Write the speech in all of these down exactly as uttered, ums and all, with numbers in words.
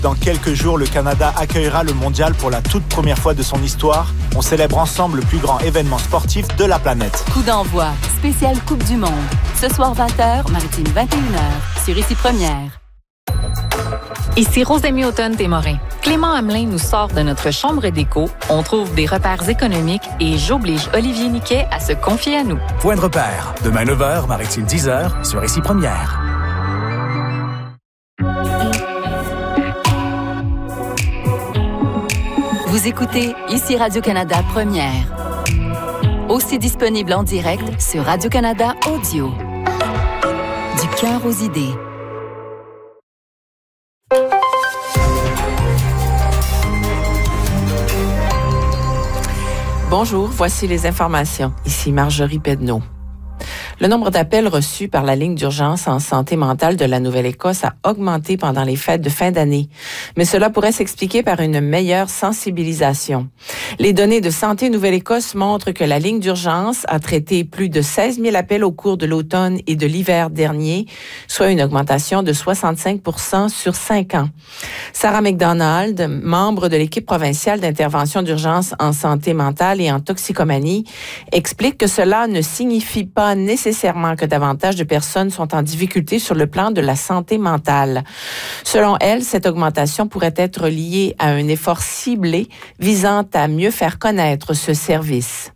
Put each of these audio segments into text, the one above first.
Dans quelques jours, le Canada accueillera le mondial pour la toute première fois de son histoire. On célèbre ensemble le plus grand événement sportif de la planète. Coup d'envoi, spécial Coupe du Monde. Ce soir vingt heures, Maritime vingt et une heures, sur Ici Première. Ici Rose-Demi Automne-Témorin. Clément Hamelin nous sort de notre chambre d'écho. On trouve des repères économiques et j'oblige Olivier Niquet à se confier à nous. Point de repère. Demain neuf heures, Maritime dix heures, sur Ici Première. Vous écoutez Ici Radio-Canada Première. Aussi disponible en direct sur Radio-Canada Audio. Du cœur aux idées. Bonjour, voici les informations. Ici Marjorie Pedneau. Le nombre d'appels reçus par la ligne d'urgence en santé mentale de la Nouvelle-Écosse a augmenté pendant les fêtes de fin d'année, mais cela pourrait s'expliquer par une meilleure sensibilisation. Les données de Santé Nouvelle-Écosse montrent que la ligne d'urgence a traité plus de seize mille appels au cours de l'automne et de l'hiver dernier, soit une augmentation de soixante-cinq pour cent sur cinq ans. Sarah McDonald, membre de l'équipe provinciale d'intervention d'urgence en santé mentale et en toxicomanie, explique que cela ne signifie pas nécessairement que davantage de personnes sont en difficulté sur le plan de la santé mentale. Selon elle, cette augmentation pourrait être liée à un effort ciblé visant à mieux faire connaître ce service.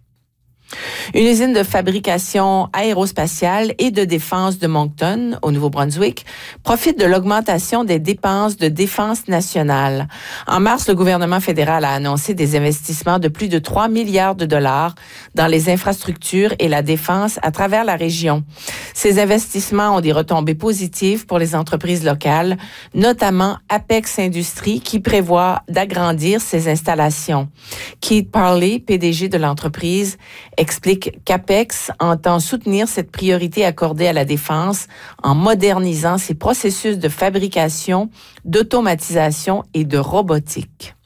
Une usine de fabrication aérospatiale et de défense de Moncton, au Nouveau-Brunswick, profite de l'augmentation des dépenses de défense nationale. En mars, le gouvernement fédéral a annoncé des investissements de plus de trois milliards de dollars dans les infrastructures et la défense à travers la région. Ces investissements ont des retombées positives pour les entreprises locales, notamment Apex Industries, qui prévoit d'agrandir ses installations. Keith Parley, P D G de l'entreprise, explique qu'Apex entend soutenir cette priorité accordée à la défense en modernisant ses processus de fabrication, d'automatisation et de robotique.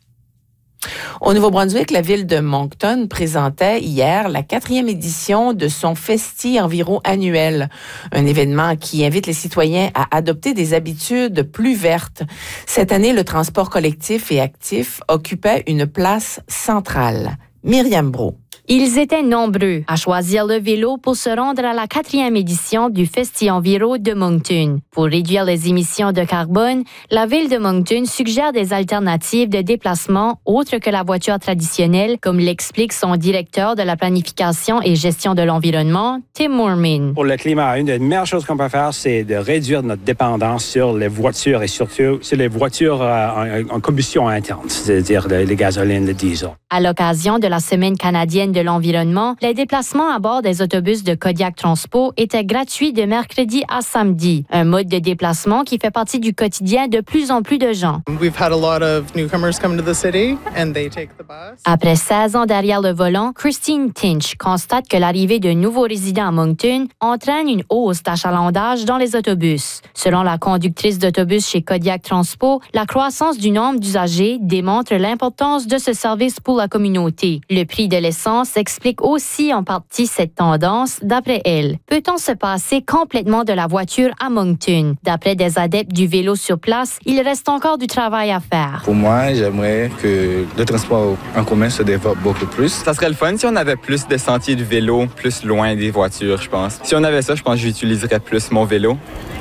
Au Nouveau-Brunswick, la ville de Moncton présentait hier la quatrième édition de son Festi Enviro annuel, un événement qui invite les citoyens à adopter des habitudes plus vertes. Cette année, le transport collectif et actif occupait une place centrale. Myriam Brault. Ils étaient nombreux à choisir le vélo pour se rendre à la quatrième édition du Festi Enviro de Moncton. Pour réduire les émissions de carbone, la ville de Moncton suggère des alternatives de déplacement autres que la voiture traditionnelle, comme l'explique son directeur de la planification et gestion de l'environnement, Tim Moorman. Pour le climat, une des meilleures choses qu'on peut faire, c'est de réduire notre dépendance sur les voitures et surtout sur les voitures euh, en, en combustion interne, c'est-à-dire les, les gasolines, le diesel. À l'occasion de la Semaine canadienne de l'environnement, les déplacements à bord des autobus de Kodiak Transpo étaient gratuits de mercredi à samedi. Un mode de déplacement qui fait partie du quotidien de plus en plus de gens. We've had a lot of newcomers come to the city and they take the bus. Après seize ans derrière le volant, Christine Tinch constate que l'arrivée de nouveaux résidents à Moncton entraîne une hausse d'achalandage dans les autobus. Selon la conductrice d'autobus chez Kodiak Transpo, la croissance du nombre d'usagers démontre l'importance de ce service pour la communauté. Le prix de l'essence explique aussi en partie cette tendance, d'après elle. Peut-on se passer complètement de la voiture à Moncton? D'après des adeptes du vélo sur place, il reste encore du travail à faire. Pour moi, j'aimerais que le transport en commun se développe beaucoup plus. Ça serait le fun si on avait plus de sentiers de vélo, plus loin des voitures, je pense. Si on avait ça, je pense que j'utiliserais plus mon vélo.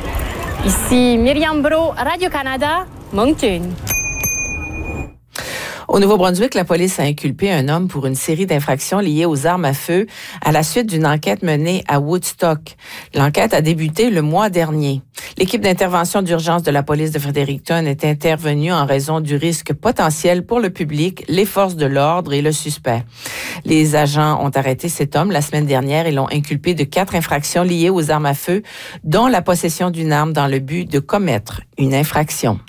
Ici Myriam Brault, Radio-Canada, Moncton. Au Nouveau-Brunswick, la police a inculpé un homme pour une série d'infractions liées aux armes à feu à la suite d'une enquête menée à Woodstock. L'enquête a débuté le mois dernier. L'équipe d'intervention d'urgence de la police de Fredericton est intervenue en raison du risque potentiel pour le public, les forces de l'ordre et le suspect. Les agents ont arrêté cet homme la semaine dernière et l'ont inculpé de quatre infractions liées aux armes à feu, dont la possession d'une arme dans le but de commettre une infraction.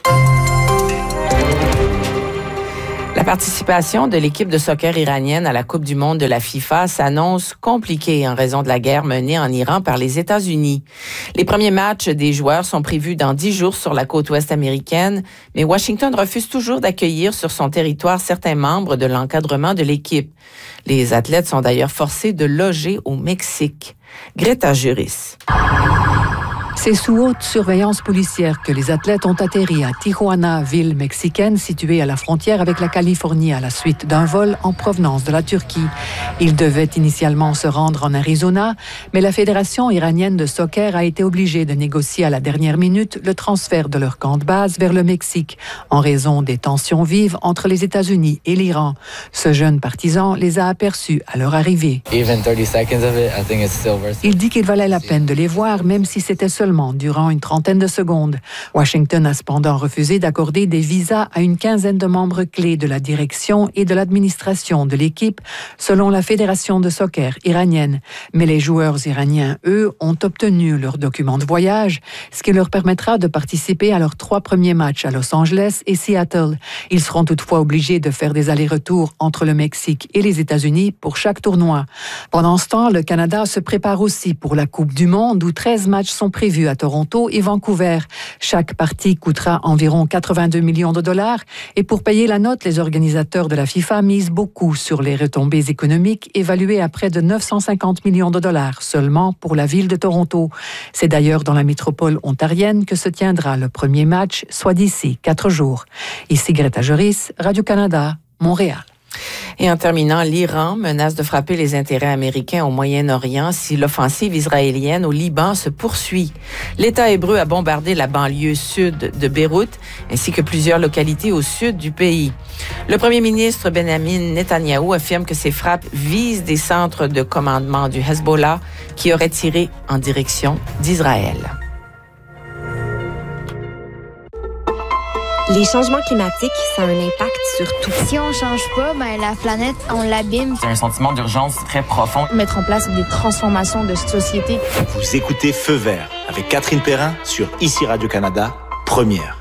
La participation de l'équipe de soccer iranienne à la Coupe du monde de la FIFA s'annonce compliquée en raison de la guerre menée en Iran par les États-Unis. Les premiers matchs des joueurs sont prévus dans dix jours sur la côte ouest américaine, mais Washington refuse toujours d'accueillir sur son territoire certains membres de l'encadrement de l'équipe. Les athlètes sont d'ailleurs forcés de loger au Mexique. Greta Juris. C'est sous haute surveillance policière que les athlètes ont atterri à Tijuana, ville mexicaine située à la frontière avec la Californie à la suite d'un vol en provenance de la Turquie. Ils devaient initialement se rendre en Arizona, mais la Fédération iranienne de soccer a été obligée de négocier à la dernière minute le transfert de leur camp de base vers le Mexique en raison des tensions vives entre les États-Unis et l'Iran. Ce jeune partisan les a aperçus à leur arrivée. Il dit qu'il valait la peine de les voir, même si c'était seulement durant une trentaine de secondes. Washington a cependant refusé d'accorder des visas à une quinzaine de membres clés de la direction et de l'administration de l'équipe, selon la Fédération de soccer iranienne. Mais les joueurs iraniens, eux, ont obtenu leurs documents de voyage, ce qui leur permettra de participer à leurs trois premiers matchs à Los Angeles et Seattle. Ils seront toutefois obligés de faire des allers-retours entre le Mexique et les États-Unis pour chaque tournoi. Pendant ce temps, le Canada se prépare aussi pour la Coupe du Monde, où treize matchs sont prévus à Toronto et Vancouver. Chaque partie coûtera environ quatre-vingt-deux millions de dollars et pour payer la note, les organisateurs de la FIFA misent beaucoup sur les retombées économiques évaluées à près de neuf cent cinquante millions de dollars seulement pour la ville de Toronto. C'est d'ailleurs dans la métropole ontarienne que se tiendra le premier match, soit d'ici quatre jours. Ici Greta Joris, Radio-Canada, Montréal. Et en terminant, l'Iran menace de frapper les intérêts américains au Moyen-Orient si l'offensive israélienne au Liban se poursuit. L'État hébreu a bombardé la banlieue sud de Beyrouth ainsi que plusieurs localités au sud du pays. Le premier ministre Benjamin Netanyahou affirme que ces frappes visent des centres de commandement du Hezbollah qui auraient tiré en direction d'Israël. Les changements climatiques, ça a un impact sur tout. Si on change pas, ben la planète, on l'abîme. C'est un sentiment d'urgence très profond. Mettre en place des transformations de société. Vous écoutez Feu vert avec Catherine Perrin sur Ici Radio-Canada, première.